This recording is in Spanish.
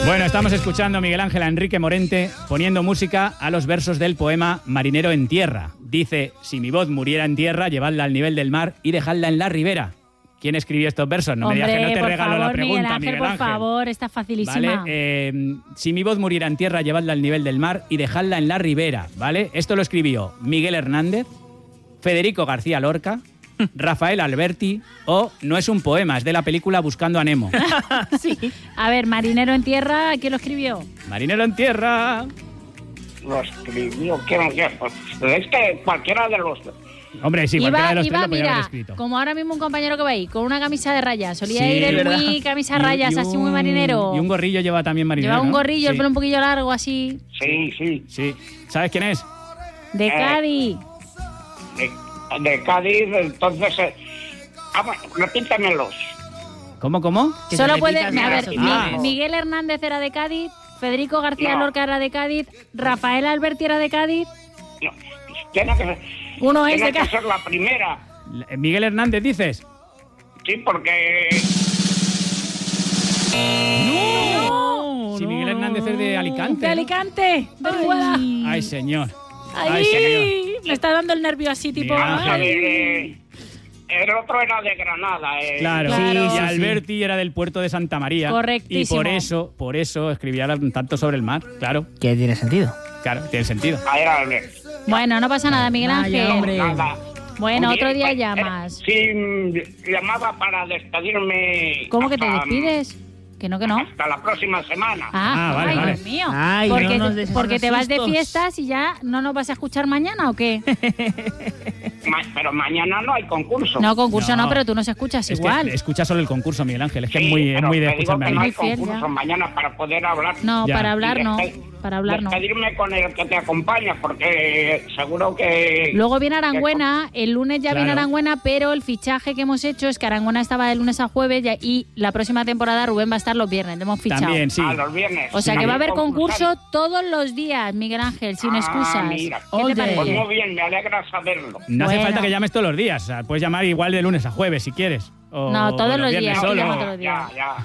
Bueno, estamos escuchando a Miguel Ángel a Enrique Morente poniendo música a los versos del poema Marinero en tierra. Dice: si mi voz muriera en tierra, llevadla al nivel del mar y dejadla en la ribera. ¿Quién escribió estos versos? No Hombre, me digas que no te por regalo favor, la pregunta, Miguel Ángel. Por favor, está facilísima. ¿Vale? Si mi voz muriera en tierra, llevadla al nivel del mar y dejadla en la ribera, ¿vale? Esto lo escribió Miguel Hernández, Federico García Lorca, Rafael Alberti o no es un poema, es de la película Buscando a Nemo. Sí. A ver, Marinero en tierra, ¿quién lo escribió? Marinero en tierra. Lo escribió, es que cualquiera de los... Hombre, sí, cualquiera de los tres lo podía haber mira, escrito. como ahora mismo un compañero que va ahí, con una camisa de rayas. Solía Sí, ir él ¿verdad? muy camisa de rayas, así muy marinero. Y un gorrillo lleva también marinero, Lleva un ¿no? gorrillo, el Sí. pelo un poquillo largo, así. Sí. Sí. ¿Sabes quién es? De Cádiz. De Cádiz, entonces... bueno, repítamelos. ¿Cómo? Que Solo se puede... repitan A ver, las opciones. Miguel Hernández era de Cádiz, Federico García No. Lorca era de Cádiz, Rafael Alberti era de Cádiz. No, tiene que, Uno es tiene de que Cádiz. ser la primera. Miguel Hernández, dices. Sí, porque... ¡No! Si Miguel Hernández es de Alicante. De ¿no? Alicante, de Rueda. Ay, señor. Ay, señor. me está dando el nervio así, tipo... Miguel Vamos a Ángel. ver, el otro era de Granada. Claro. Claro. Y Sí, Alberti era del puerto de Santa María. Correctísimo. Y por eso escribía tanto sobre el mar. Claro, Que tiene sentido. tiene sentido. A ver, Albert. Bueno, no pasa nada, Miguel Vaya, Ángel. hombre. Nada. Bueno, Muy otro bien, día pues, llamas. sí, llamaba para despedirme. ¿Cómo que te hasta- despides? Que no, que no. Hasta la próxima semana. Vale, ay, vale. Dios mío. Ay, porque no nos des porque esos te vas de sustos. fiestas y ya no nos vas a escuchar mañana, ¿o qué? Pero mañana no hay concurso. No, concurso no, No. pero tú nos escuchas Es igual. que escucha solo el concurso, Miguel Ángel. Es que Sí, es muy pero de te digo escucharme a que mí. no hay Muy fiel, concurso ya. mañana para poder hablar. No, Ya. para hablar no. Y Para hablar no. despedirme con el que te acompaña, porque seguro que... Luego viene Arangüena, el lunes ya viene Claro. Arangüena, pero el fichaje que hemos hecho es que Arangüena estaba de lunes a jueves y la próxima temporada Rubén va a estar los viernes, le hemos fichado. También, sí. A los viernes. O sea que va a haber También concurso concursante. todos los días, Miguel Ángel, sin excusas. Mira. ¿Qué te Oye. Pues parece? muy bien, me alegra saberlo. No hace Bueno. falta que llames todos los días. O sea, puedes llamar igual de lunes a jueves si quieres. O No, todos los días, viernes yo solo. llamo todos los días. Ya.